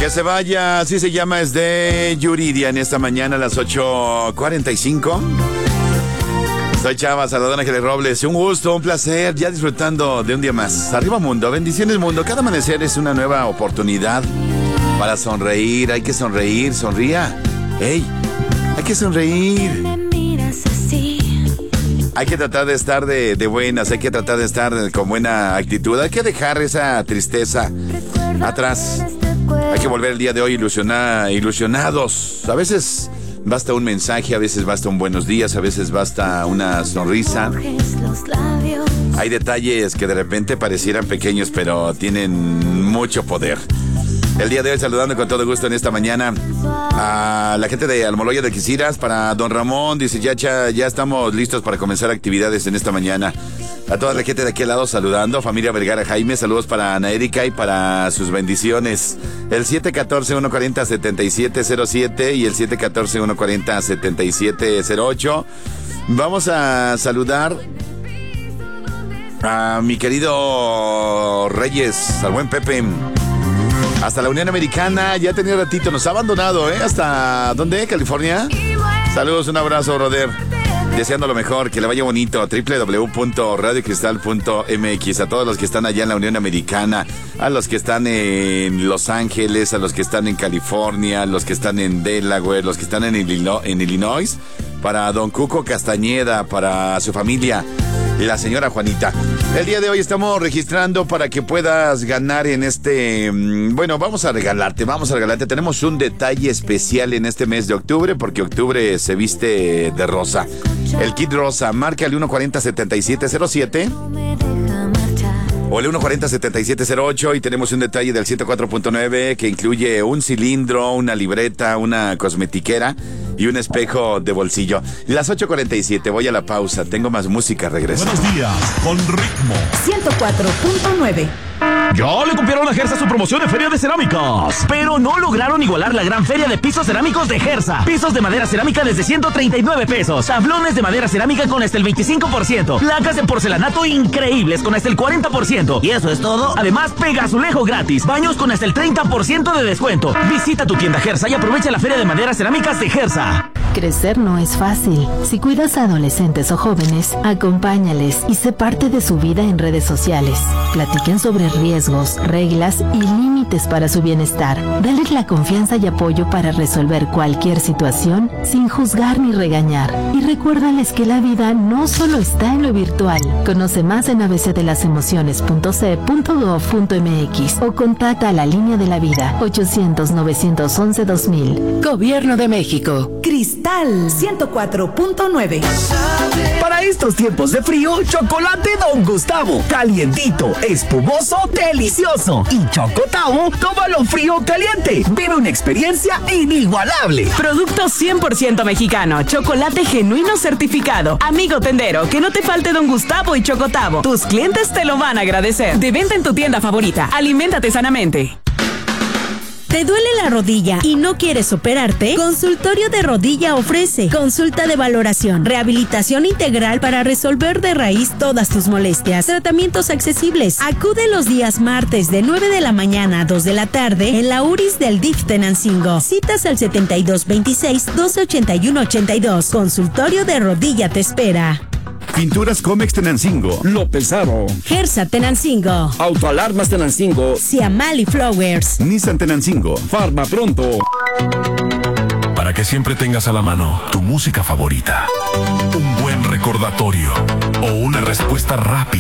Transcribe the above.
Que se vaya, así se llama, es de Yuridia en esta mañana a las 8:45. Soy Chava, saludando a Ángeles Robles. Un gusto, un placer, ya disfrutando de un día más. Arriba mundo, bendiciones mundo. Cada amanecer es una nueva oportunidad para sonreír. Hay que sonreír, sonría. ¡Ey! Hay que sonreír. Hay que tratar de estar de buenas, hay que tratar de estar con buena actitud. Hay que dejar esa tristeza atrás. Hay que volver el día de hoy ilusionados. A veces basta un mensaje, a veces basta un buenos días, a veces basta una sonrisa. Hay detalles que de repente parecieran pequeños, pero tienen mucho poder. El día de hoy saludando con todo gusto en esta mañana a la gente de Almoloya de Algeciras. Para don Ramón, dice ya estamos listos para comenzar actividades en esta mañana. A toda la gente de aquel lado saludando, familia Vergara Jaime, saludos para Ana Erika y para sus bendiciones. El 714-140-7707 y el 714-140-7708. Vamos a saludar a mi querido Reyes, al buen Pepe. Hasta la Unión Americana, ya tenía ratito, nos ha abandonado, ¿Hasta dónde? ¿California? Saludos, un abrazo, brother. Deseando lo mejor, que le vaya bonito. www.radiocristal.mx. A todos los que están allá en la Unión Americana, a los que están en Los Ángeles, a los que están en California, a los que están en Delaware, los que están en Illinois. Para don Cuco Castañeda, para su familia, la señora Juanita. El día de hoy estamos registrando para que puedas ganar en bueno, vamos a regalarte. Tenemos un detalle especial en este mes de octubre, porque octubre se viste de rosa. El kit rosa, marca el 140-7707 o el 140-7708 y tenemos un detalle del 104.9 que incluye un cilindro, una libreta, una cosmetiquera y un espejo de bolsillo. Las 8:47, voy a la pausa, tengo más música, regreso. Buenos días, con ritmo. 104.9. Ya le copiaron a Gersa su promoción de Feria de Cerámicas, pero no lograron igualar la gran feria de pisos cerámicos de Gersa. Pisos de madera cerámica desde 139 pesos. Tablones de madera cerámica con hasta el 25%. Placas de porcelanato increíbles con hasta el 40%. Y eso es todo. Además, pega azulejo gratis. Baños con hasta el 30% de descuento. Visita tu tienda Gersa y aprovecha la Feria de Madera Cerámicas de Gersa. Crecer no es fácil. Si cuidas a adolescentes o jóvenes, acompáñales y sé parte de su vida en redes sociales. Platiquen sobre riesgos, reglas y límites para su bienestar. Dales la confianza y apoyo para resolver cualquier situación sin juzgar ni regañar. Y recuérdales que la vida no solo está en lo virtual. Conoce más en abcdelasemociones.ce.gov.mx o contacta a la línea de la vida 800-911-2000. Gobierno de México. Cristal 104.9. Para estos tiempos de frío, chocolate Don Gustavo. Calientito, espumoso, delicioso. Y Chocotavo, tómalo frío o caliente. Vive una experiencia inigualable. Producto 100% mexicano. Chocolate genuino certificado. Amigo tendero, que no te falte Don Gustavo y Chocotavo. Tus clientes te lo van a agradecer. De venta en tu tienda favorita. Aliméntate sanamente. ¿Te duele la rodilla y no quieres operarte? Consultorio de Rodilla ofrece consulta de valoración, rehabilitación integral para resolver de raíz todas tus molestias, tratamientos accesibles. Acude los días martes de 9 de la mañana a 2 de la tarde en la URIS del DIF Tenancingo. Citas al 7226-1281-82. Consultorio de Rodilla te espera. Pinturas Comex Tenancingo, López Aro, Gersa Tenancingo, Autoalarmas Tenancingo, Ciamali Flowers, Nissan Tenancingo, Farma Pronto. Para que siempre tengas a la mano tu música favorita, un buen recordatorio o una respuesta rápida